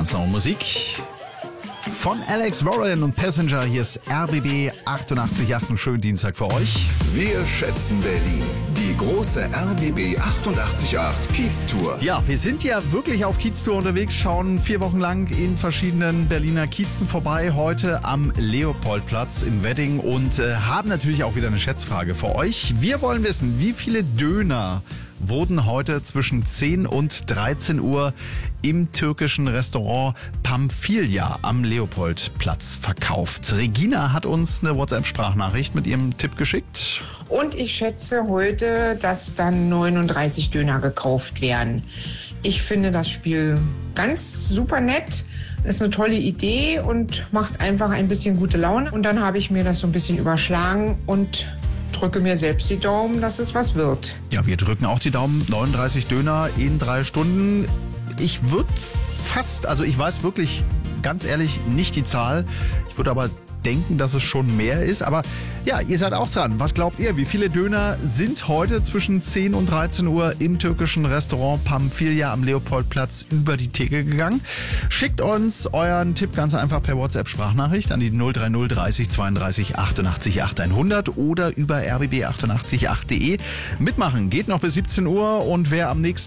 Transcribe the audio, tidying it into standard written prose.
ganz neue Musik. Von Alex Warren und Passenger, hier ist RBB 88.8, einen schönen Dienstag für euch. Wir schätzen Berlin. Die große RBB 88.8 Kiez-Tour. Ja, wir sind ja wirklich auf Kiez-Tour unterwegs, schauen 4 Wochen lang in verschiedenen Berliner Kiezen vorbei. Heute am Leopoldplatz im Wedding und haben natürlich auch wieder eine Schätzfrage für euch. Wir wollen wissen, wie viele Döner wurden heute zwischen 10 und 13 Uhr im türkischen Restaurant Pamphilia am Leopoldplatz verkauft. Regina hat uns eine WhatsApp-Sprachnachricht mit ihrem Tipp geschickt. Und ich schätze heute, dass dann 39 Döner gekauft werden. Ich finde das Spiel ganz super nett. Das ist eine tolle Idee und macht einfach ein bisschen gute Laune. Und dann habe ich mir das so ein bisschen überschlagen und drücke mir selbst die Daumen, dass es was wird. Ja, wir drücken auch die Daumen. 39 Döner in 3 Stunden. Ich würde fast, also ich weiß wirklich ganz ehrlich nicht die Zahl. Ich würde aber denken, dass es schon mehr ist. Aber ja, ihr seid auch dran. Was glaubt ihr? Wie viele Döner sind heute zwischen 10 und 13 Uhr im türkischen Restaurant Pamphilia am Leopoldplatz über die Theke gegangen? Schickt uns euren Tipp ganz einfach per WhatsApp-Sprachnachricht an die 030 30 32 88 8100 oder über rbb888.de. Mitmachen geht noch bis 17 Uhr und wer am nächsten